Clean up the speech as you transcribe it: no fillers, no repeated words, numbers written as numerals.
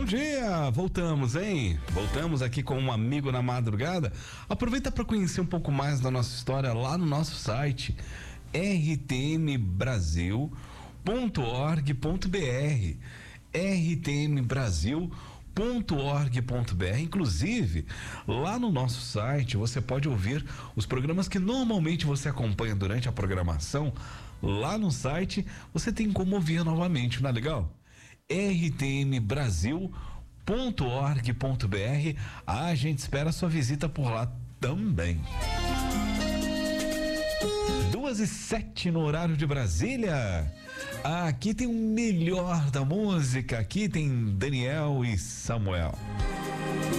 dia, voltamos, hein? Voltamos aqui com um amigo na madrugada. Aproveita para conhecer um pouco mais da nossa história lá no nosso site rtmbrasil.org.br rtmbrasil.org.br. Inclusive, lá no nosso site você pode ouvir os programas que normalmente você acompanha durante a programação. Lá no site você tem como ouvir novamente, não é legal? rtmbrasil.org.br. A gente espera a sua visita por lá também. 2:07 no horário de Brasília. Aqui tem o melhor da música. Aqui tem Daniel e Samuel.